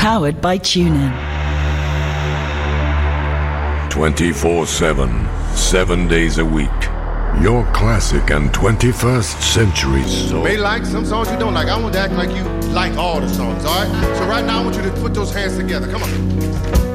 Powered by TuneIn. 24/7, 7 days a week. Your classic and 21st century soul. You may like some songs you don't like. I want to act like you like all the songs, all right? So right now I want you to put those hands together. Come on.